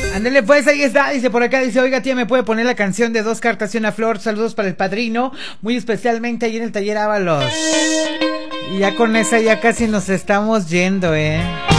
Ándale, pues ahí está, dice por acá, dice, oiga tía, ¿me puede poner la canción de Dos cartas y una flor? Saludos para el padrino, muy especialmente ahí en el taller Ábalos. Y ya con esa ya casi nos estamos yendo,